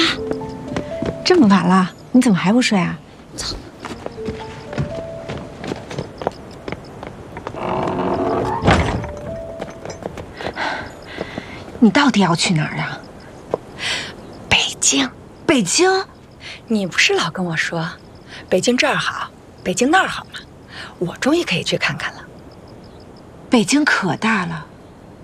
这么晚了，你怎么还不睡啊？ 操！ 你到底要去哪儿啊？ 北京。 北京？ 你不是老跟我说，北京这儿好，北京那儿好吗？我终于可以去看看了。 北京可大了，